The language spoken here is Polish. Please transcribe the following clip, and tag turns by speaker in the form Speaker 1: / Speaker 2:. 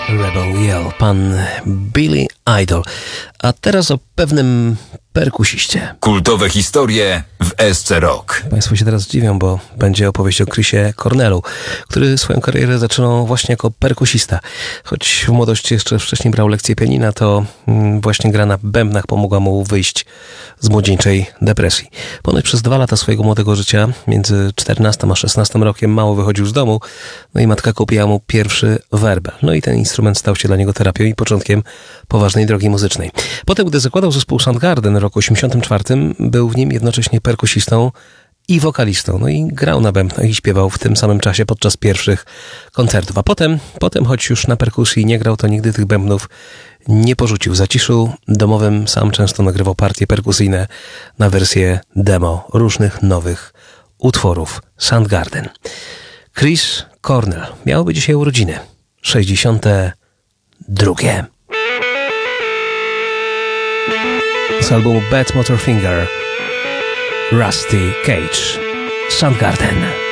Speaker 1: Rebel Yell, pan Billy Idol. A teraz o pewnym perkusiście.
Speaker 2: Kultowe historie w SC Rock.
Speaker 1: Państwo się teraz dziwią, bo będzie opowieść o Chrisie Cornellu, który swoją karierę zaczynał właśnie jako perkusista. Choć w młodości jeszcze wcześniej brał lekcje pianina, to właśnie gra na bębnach pomogła mu wyjść z młodzieńczej depresji. Ponoć przez 2 lata swojego młodego życia, między 14 a 16 rokiem, mało wychodził z domu, no i matka kupiła mu pierwszy werbel. No i ten instrument stał się dla niego terapią i początkiem poważnej drogi muzycznej. Potem, gdy zakładał zespół Soundgarden w roku 1984, był w nim jednocześnie perkusistą i wokalistą. No i grał na bębnach i śpiewał w tym samym czasie podczas pierwszych koncertów. A potem, choć już na perkusji nie grał, to nigdy tych bębnów nie porzucił. W zaciszu domowym sam często nagrywał partie perkusyjne na wersję demo różnych nowych utworów Soundgarden. Chris Cornell miałby dzisiaj urodziny. 62. Z albumu Bad Motor Finger, Rusty Cage, Soundgarden.